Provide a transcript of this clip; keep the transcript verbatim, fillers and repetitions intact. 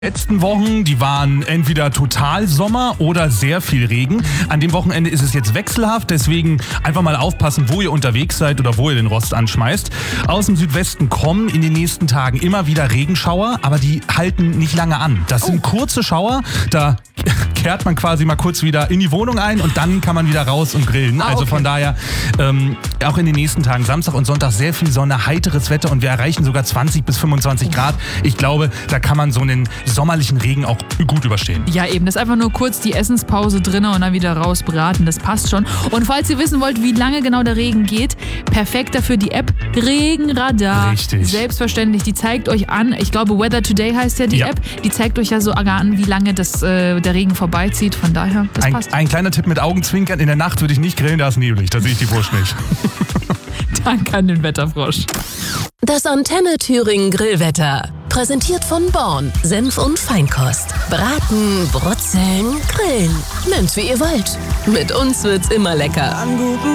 Letzten Wochen, die waren entweder total Sommer oder sehr viel Regen. An dem Wochenende ist es jetzt wechselhaft, deswegen einfach mal aufpassen, wo ihr unterwegs seid oder wo ihr den Rost anschmeißt. Aus dem Südwesten kommen in den nächsten Tagen immer wieder Regenschauer, aber die halten nicht lange an. Das sind kurze Schauer, da kehrt man quasi mal kurz wieder in die Wohnung ein und dann kann man wieder raus und grillen. Ah, okay. Also von daher ähm, auch in den nächsten Tagen, Samstag und Sonntag, sehr viel Sonne, heiteres Wetter und wir erreichen sogar zwanzig bis fünfundzwanzig Grad. Ich glaube, da kann man so einen sommerlichen Regen auch gut überstehen. Ja, eben. Das ist einfach nur kurz die Essenspause drin und dann wieder raus braten. Das passt schon. Und falls ihr wissen wollt, wie lange genau der Regen geht, perfekt dafür die App Regenradar. Richtig. Selbstverständlich. Die zeigt euch an, ich glaube Weather Today heißt ja die Ja. App, die zeigt euch ja sogar an, wie lange das, äh, der Regen vorbeizieht. Von daher, das Ein, passt. ein kleiner Tipp mit Augenzwinkern, in der Nacht würde ich nicht grillen, da ist neblig, da sehe ich die Wurst nicht. Danke an den Wetterfrosch. Das Antenne Thüringen Grillwetter. Präsentiert von Born. Senf und Feinkost. Braten, brutzeln, grillen. Nehmt's wie ihr wollt. Mit uns wird's immer lecker.